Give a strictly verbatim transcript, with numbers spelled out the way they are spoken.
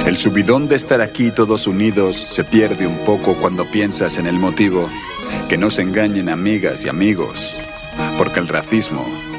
El subidón de estar aquí todos unidos se pierde un poco cuando piensas en el motivo. Que no se engañen amigas y amigos, porque el racismo